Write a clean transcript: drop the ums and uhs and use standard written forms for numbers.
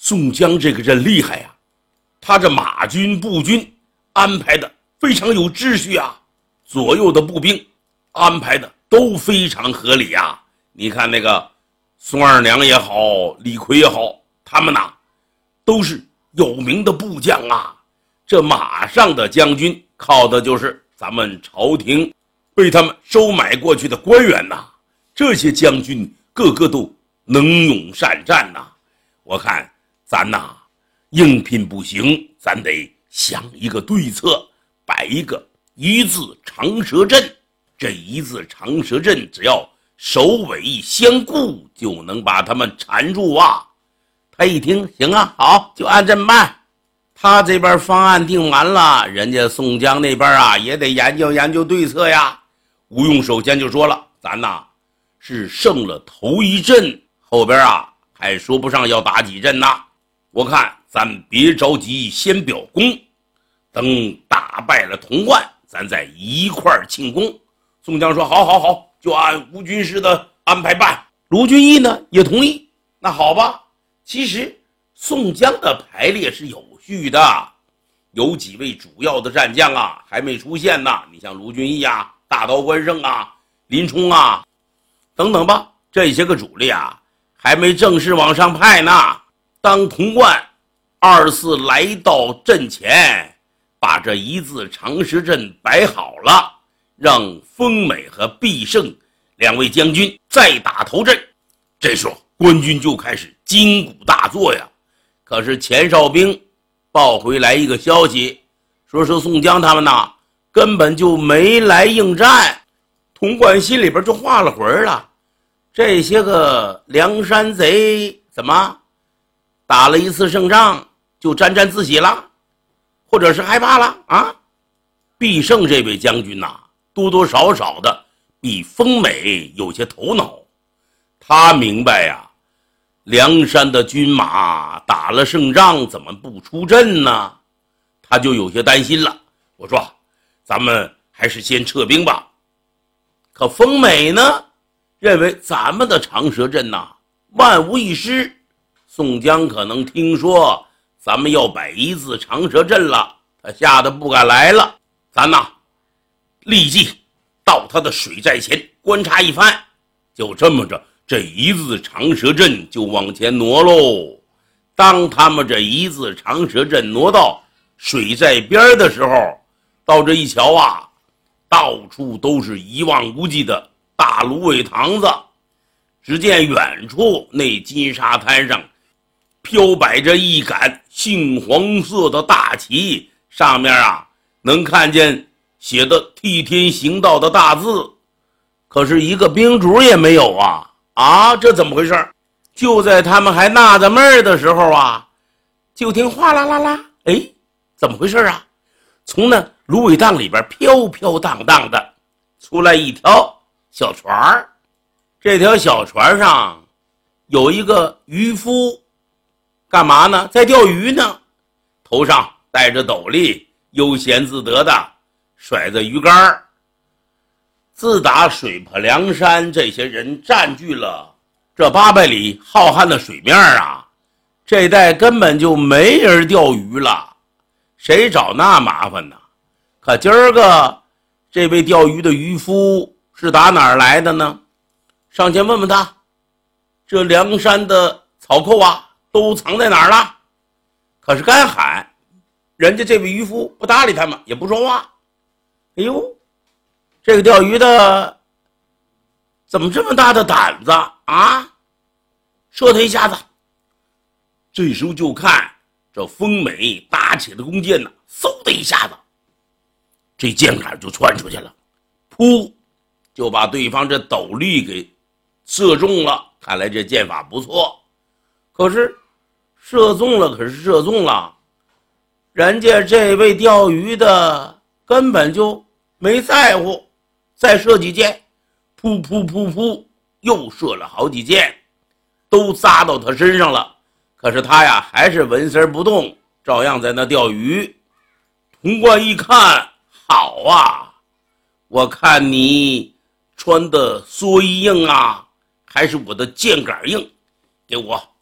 宋江这个人厉害呀，他这马军步军安排的非常有秩序啊，左右的步兵安排的都非常合理啊。你看那个宋二娘也好，李逵也好，他们呐都是有名的部将啊。这马上的将军靠的就是咱们朝廷被他们收买过去的官员呐。这些将军个个都能勇善战呐。我看咱呐应聘不行，咱得想一个对策，摆一个一字长蛇阵。这一字长蛇阵只要首尾相顾，就能把他们缠住啊。他一听，行啊，好，就按这么办。他这边方案定完了，人家宋江那边啊也得研究研究对策呀。吴用首先就说了，咱呐是胜了头一阵，后边啊还说不上要打几阵呢。我看咱别着急先表功，等打败了童贯，咱再一块儿庆功。宋江说，好好好，就按吴军师的安排办。卢俊义呢也同意。那好吧，其实宋江的排列是有序的，有几位主要的战将啊还没出现呢。你像卢俊义啊、大刀关胜啊、林冲啊等等吧，这些个主力啊还没正式往上派呢。当童贯二次来到阵前，把这一字长蛇阵摆好了，让丰美和毕胜两位将军再打头阵。这时候官军就开始筋骨大作呀。可是钱哨兵报回来一个消息，说是宋江他们呐根本就没来应战。童贯心里边就画了魂了，这些个梁山贼怎么打了一次胜仗就沾沾自喜了，或者是害怕了啊？毕胜这位将军呐多多少少的比丰美有些头脑，他明白呀，梁山的军马打了胜仗怎么不出阵呢？他就有些担心了。我说咱们还是先撤兵吧。可丰美呢认为咱们的长蛇阵呐万无一失，宋江可能听说咱们要摆一字长蛇阵了，他吓得不敢来了。咱呐立即到他的水寨前观察一番。就这么着，这一字长蛇阵就往前挪喽。当他们这一字长蛇阵挪到水寨边的时候，到这一瞧啊，到处都是一望无际的大芦苇塘子。只见远处那金沙滩上飘摆着一杆杏黄色的大旗，上面啊能看见写的替天行道的大字，可是一个兵主也没有啊！这怎么回事？就在他们还纳着闷的时候啊，就听哗啦啦啦，哎，怎么回事啊？从那芦苇荡里边飘飘荡荡的出来一条小船儿。这条小船上有一个渔夫，干嘛呢？在钓鱼呢，头上戴着斗笠，悠闲自得的甩着鱼竿。自打水泊梁山这些人占据了这800里浩瀚的水面啊，这带根本就没人钓鱼了，谁找那麻烦呢？可今儿个这位钓鱼的渔夫是打哪儿来的呢？上前问问他，这梁山的草寇啊都藏在哪儿了？可是干喊，人家这位渔夫不搭理他们，也不说话。哎呦，这个钓鱼的怎么这么大的胆子啊？射他一下子。这时候就看这丰美搭起的弓箭呢，嗖的一下子，这箭杆就窜出去了，噗，就把对方这斗笠给射中了。看来这箭法不错，可是射中了，人家这位钓鱼的根本就没在乎，再射几箭，噗噗噗噗，又射了好几箭，都扎到他身上了。可是他呀还是纹丝不动，照样在那钓鱼。童贯一看，好啊，我看你穿的蓑衣硬啊，还是我的箭杆硬，给我